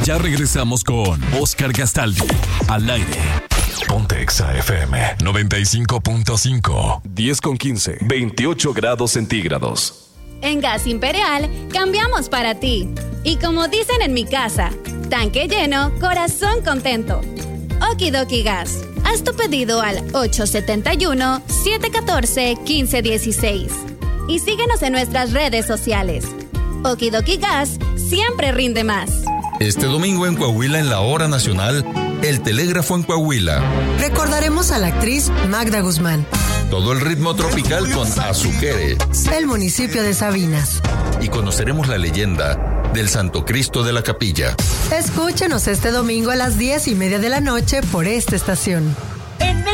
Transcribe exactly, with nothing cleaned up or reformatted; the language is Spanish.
Ya regresamos con Oscar Gastaldi al aire. Ponte Exa F M noventa y cinco punto cinco. diez con quince. veintiocho grados centígrados. En Gas Imperial cambiamos para ti. Y como dicen en mi casa, tanque lleno, corazón contento. Okidoki Gas. Haz tu pedido al ocho siete uno, siete uno cuatro, uno cinco uno seis. Y síguenos en nuestras redes sociales. Okidoki Gas siempre rinde más. Este domingo en Coahuila, en la hora nacional, El Telégrafo en Coahuila. Recordaremos a la actriz Magda Guzmán. Todo el ritmo tropical con Azuquere. El municipio de Sabinas. Y conoceremos la leyenda del Santo Cristo de la Capilla. Escúchenos este domingo a las diez y media de la noche por esta estación.